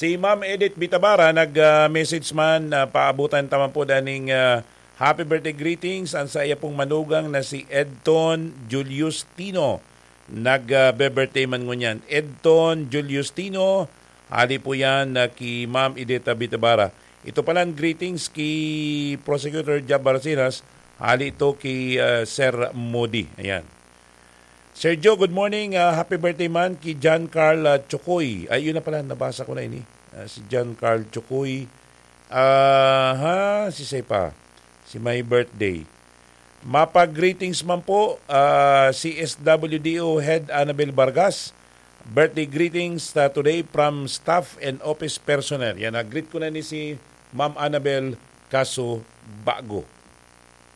Si Ma'am Edith Bitabara nag-message man paabutan taman po daning happy birthday greetings ang sa iya pong manugang na si Edton Julius Tino. Nag-birthday man ngunyan. Edton Julius Tino, hali po yan ki Ma'am Edith Bitabara. Ito palang greetings ki Prosecutor Jab Barcinas, hali ito ki Sir Modi. Ayan. Sir Joe, good morning. Happy birthday man kay John Carl Chokoy. Ayun na pala, nabasa ko na ini. Si John Carl Chokoy. Si Sepa. Si my birthday. Mapag-greetings man po si SWDO Head Annabel Vargas. Birthday greetings today from staff and office personnel. Yan, nag-greet ko na ni si Ma'am Annabel Caso Bago.